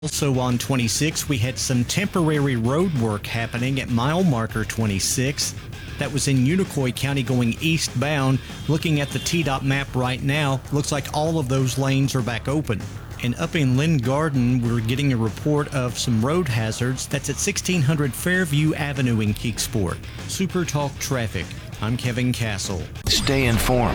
Also on 26, we had some temporary road work happening at mile marker 26. That was in Unicoi County going eastbound. Looking at the TDOT map right now, looks like all of those lanes are back open. And up in Lynn Garden, we're getting a report of some road hazards. That's at 1600 Fairview Avenue in Keksport. Super Talk Traffic. I'm Kevin Castle. Stay informed